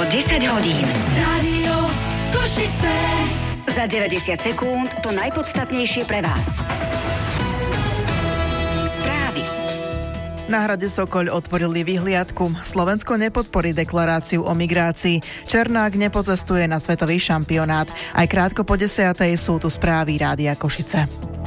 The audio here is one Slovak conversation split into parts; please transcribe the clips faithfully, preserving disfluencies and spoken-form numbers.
desať hodín. Rádio Košice. Za deväťdesiat sekúnd to najpodstatnejšie pre vás. Správy. Na hrade Sokoľ otvorili vyhliadku. Slovensko nepodporí deklaráciu o migrácii. Černák nepocestuje na svetový šampionát. Aj krátko po desiatej sú tu správy Rádia Košice.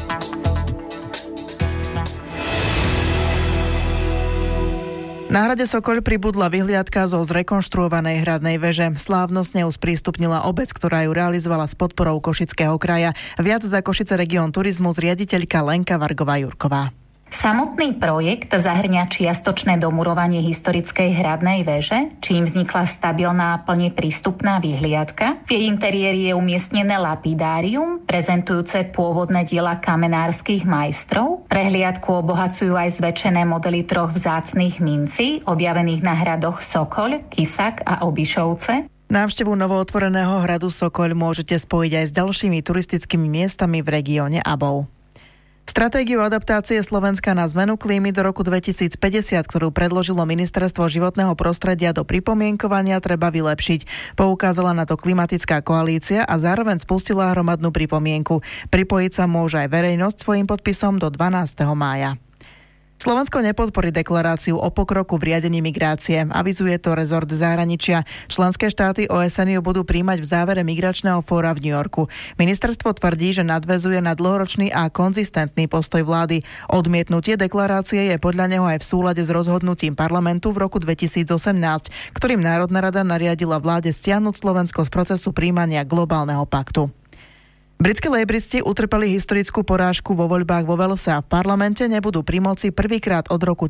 Na hrade Sokoľ pribudla vyhliadka zo zrekonštruovanej hradnej veže. Slávnostne ju sprístupnila obec, ktorá ju realizovala s podporou Košického kraja. Viac za Košice Region Turizmus riaditeľka Lenka Vargová-Jurková. Samotný projekt zahŕňa čiastočné domurovanie historickej hradnej veže, čím vznikla stabilná a plne prístupná vyhliadka. V jej interiéri je umiestnené lapidárium, prezentujúce pôvodné diela kamenárskych majstrov. Prehliadku obohacujú aj zväčšené modely troch vzácnych mincí, objavených na hradoch Sokoľ, Kysak a Obišovce. Návštevu novootvoreného hradu Sokoľ môžete spojiť aj s ďalšími turistickými miestami v regióne Abov. Stratégiu adaptácie Slovenska na zmenu klímy do roku dvetisícpäťdesiat, ktorú predložilo Ministerstvo životného prostredia do pripomienkovania, treba vylepšiť. Poukázala na to klimatická koalícia a zároveň spustila hromadnú pripomienku. Pripojiť sa môže aj verejnosť svojím podpisom do dvanásteho mája. Slovensko nepodporí deklaráciu o pokroku v riadení migrácie. Avizuje to rezort zahraničia. Členské štáty ó es en ju budú príjmať v závere migračného fóra v New Yorku. Ministerstvo tvrdí, že nadväzuje na dlhoročný a konzistentný postoj vlády. Odmietnutie deklarácie je podľa neho aj v súlade s rozhodnutím parlamentu v roku dvetisícosemnásť, ktorým Národná rada nariadila vláde stiahnuť Slovensko z procesu prijímania globálneho paktu. Britskí lejbristi utrpeli historickú porážku vo voľbách vo Walese a v parlamente nebudú pri moci prvýkrát od roku